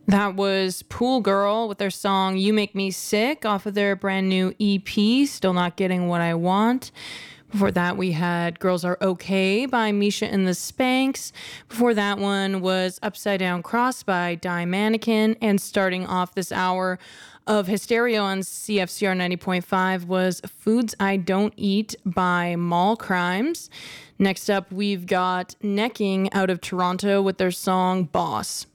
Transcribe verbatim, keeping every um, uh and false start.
That was Pool Girl with their song You Make Me Sick off of their brand new E P, Still Not Getting What I Want. Before that, we had Girls Are Okay by Misha and the Spanks. Before that one was Upside Down Cross by Die Mannequin. And starting off this hour of Hysteria on C F C R ninety point five was Foods I Don't Eat by Mall Crimes. Next up, we've got Necking out of Toronto with their song Boss.